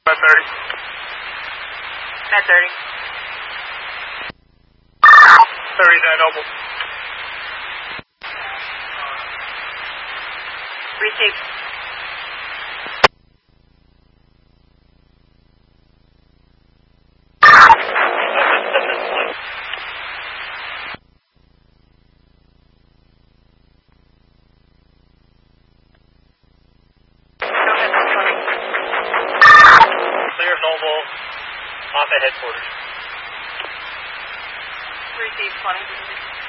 At 30. At 30. 39 Noble. Receive. Clear Noble. Off at headquarters. Receive 20.